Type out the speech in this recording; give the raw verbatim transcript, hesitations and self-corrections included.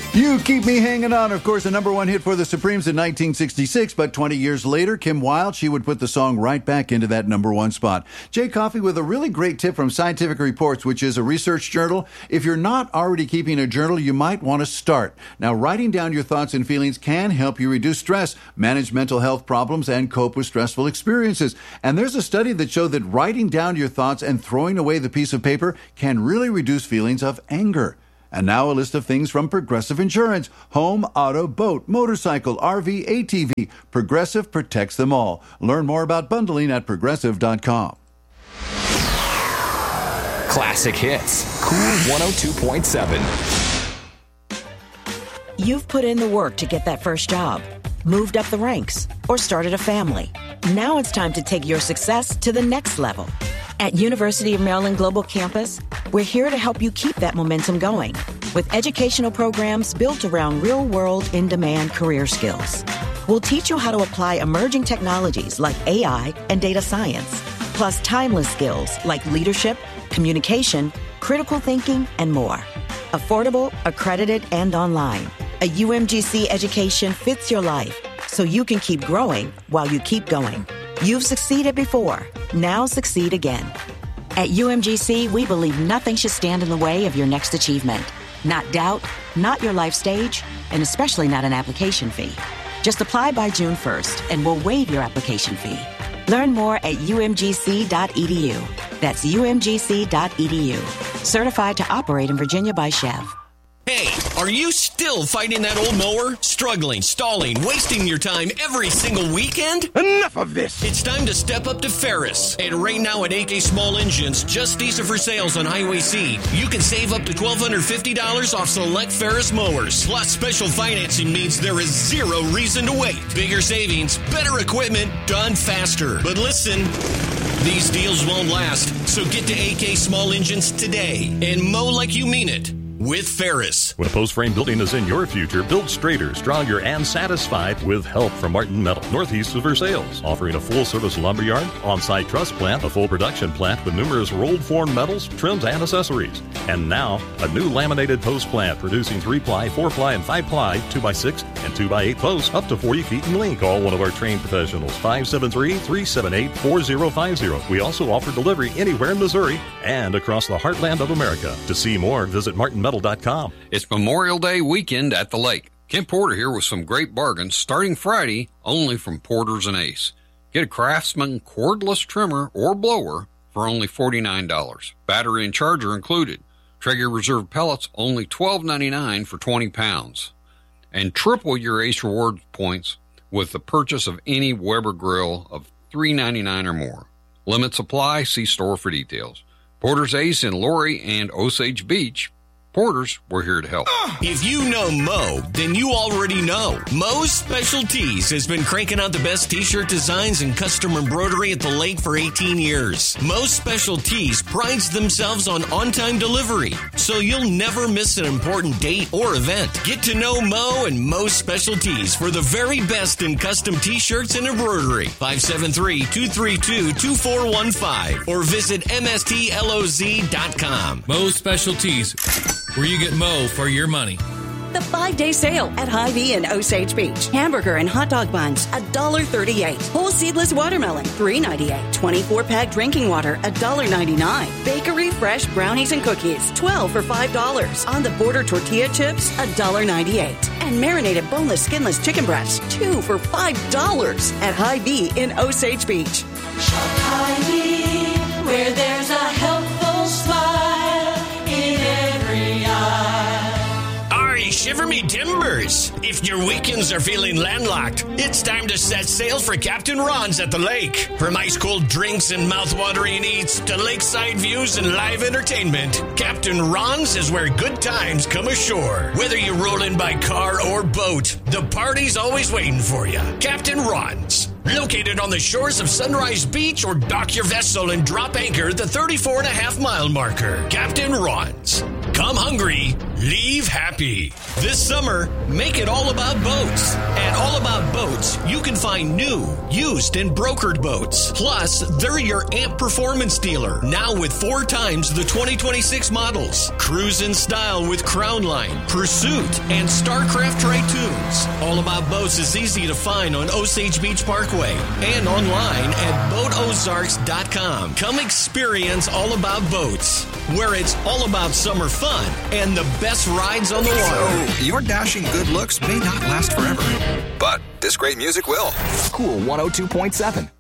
You Keep Me Hanging On, of course, a number one hit for the Supremes in nineteen sixty-six, but twenty years later, Kim Wilde, she would put the song right back into that number one spot. Jay Coffey with a really great tip from Scientific Reports, which is a research journal. If you're not already keeping a journal, you might want to start. Now, writing down your thoughts and feelings can help you reduce stress, manage mental health problems, and cope with stressful experiences. And there's a study that showed that writing down your thoughts and throwing away the piece of paper can really reduce feelings of anger. And now a list of things from Progressive Insurance. Home, auto, boat, motorcycle, R V, A T V. Progressive protects them all. Learn more about bundling at progressive dot com. Classic hits. Cool one oh two point seven. You've put in the work to get that first job, moved up the ranks, or started a family. Now it's time to take your success to the next level. At University of Maryland Global Campus, we're here to help you keep that momentum going with educational programs built around real-world, in-demand career skills. We'll teach you how to apply emerging technologies like A I and data science, plus timeless skills like leadership, communication, critical thinking, and more. Affordable, accredited, and online. A U M G C education fits your life so you can keep growing while you keep going. You've succeeded before. Now succeed again. At U M G C, we believe nothing should stand in the way of your next achievement. Not doubt, not your life stage, and especially not an application fee. Just apply by June first, and we'll waive your application fee. Learn more at U M G C dot E D U. That's U M G C dot E D U. Certified to operate in Virginia by Chev. Hey, are you still fighting that old mower? Struggling, stalling, wasting your time every single weekend? Enough of this! It's time to step up to Ferris. And right now at A K Small Engines, just diesel for sales on Highway C, you can save up to twelve hundred fifty dollars off select Ferris mowers. Plus, special financing means there is zero reason to wait. Bigger savings, better equipment, done faster. But listen, these deals won't last, so get to A K Small Engines today and mow like you mean it. With Ferris. When post-frame building is in your future, build straighter, stronger, and satisfied with help from Martin Metal. Northeast is for sales, offering a full-service lumberyard, on-site truss plant, a full production plant with numerous rolled form metals, trims, and accessories. And now, a new laminated post plant producing three-ply, four-ply, and five-ply, two by six, and two by eight posts up to forty feet in length. Call one of our trained professionals, five seven three, three seven eight, four zero five zero. We also offer delivery anywhere in Missouri and across the heartland of America. To see more, visit martin metal dot com. It's Memorial Day weekend at the lake. Ken Porter here with some great bargains starting Friday only from Porter's and Ace. Get a Craftsman cordless trimmer or blower for only forty-nine dollars. Battery and charger included. Traeger Reserve pellets only twelve ninety-nine for twenty pounds. And triple your Ace Rewards points with the purchase of any Weber grill of three ninety-nine or more. Limit supply, see store for details. Porter's Ace in Laurie and Osage Beach. Porters, we're here to help. If you know Mo, then you already know. Mo's Specialties has been cranking out the best t-shirt designs and custom embroidery at the lake for eighteen years. Mo's Specialties prides themselves on on-time delivery, so you'll never miss an important date or event. Get to know Mo and Mo's Specialties for the very best in custom t-shirts and embroidery. five seven three, two three two, two four one five or visit M S T L O Z dot com. Mo's Specialties, where you get Mo for your money. The five-day sale at Hy-Vee in Osage Beach. Hamburger and hot dog buns, one dollar thirty-eight. Whole seedless watermelon, three ninety-eight. twenty-four pack drinking water, one dollar ninety-nine. Bakery fresh brownies and cookies, twelve for five dollars. On the border tortilla chips, one dollar ninety-eight. And marinated boneless, skinless chicken breasts, two for five dollars at Hy-Vee in Osage Beach. Shop Hy-Vee, where there's a helpful smile in every eye. Ari, shiver me timbers. If your weekends are feeling landlocked, it's time to set sail for Captain Ron's at the lake. From ice-cold drinks and mouth-watering eats to lakeside views and live entertainment, Captain Ron's is where good times come ashore. Whether you're rolling by car or boat, the party's always waiting for you. Captain Ron's. Located on the shores of Sunrise Beach, or dock your vessel and drop anchor at the thirty-four and a half mile marker. Captain Ron's. Come hungry, leave happy. This summer, make it all about boats. At All About Boats, you can find new, used, and brokered boats. Plus, they're your A M P performance dealer, now with four times the twenty twenty-six models. Cruise in style with Crownline, Pursuit, and Starcraft Tritoons. All About Boats is easy to find on Osage Beach Parkway and online at boat ozarks dot com. Come experience All About Boats, where it's all about summer fun and the best rides on the water. So, your dashing good looks may not last forever, but this great music will. Cool one oh two point seven.